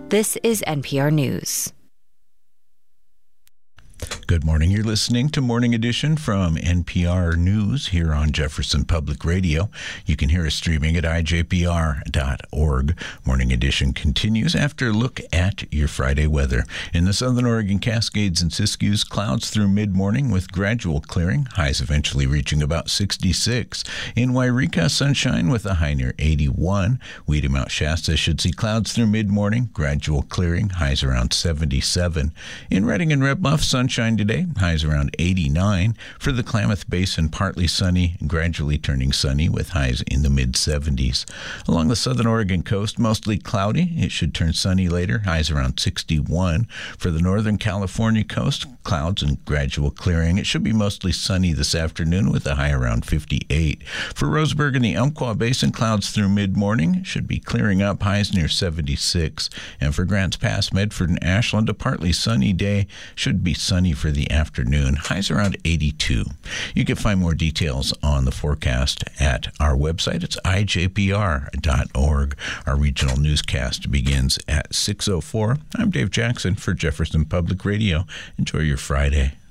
This is NPR News. Good morning. You're listening to Morning Edition from NPR News here on Jefferson Public Radio. You can hear us streaming at ijpr.org. Morning Edition continues after a look at your Friday weather. In the southern Oregon Cascades and Siskiyous, clouds through mid-morning with gradual clearing, highs eventually reaching about 66. In Wairika, sunshine with a high near 81. Weedy Mount Shasta should see clouds through mid-morning, gradual clearing, highs around 77. In Redding and Red Bluff, sunshine today, highs around 89. For the Klamath Basin, partly sunny, gradually turning sunny with highs in the mid-70s. Along the southern Oregon coast, mostly cloudy. It should turn sunny later, highs around 61. For the northern California coast, clouds and gradual clearing. It should be mostly sunny this afternoon with a high around 58. For Roseburg and the Umpqua Basin, clouds through mid-morning. Should be clearing up, highs near 76. And for Grants Pass, Medford, and Ashland, a partly sunny day. Should be sunny for the afternoon, highs around 82. You can find more details on the forecast at our website. It's ijpr.org. Our regional newscast begins at 6:04. I'm Dave Jackson for Jefferson Public Radio. Enjoy your Friday.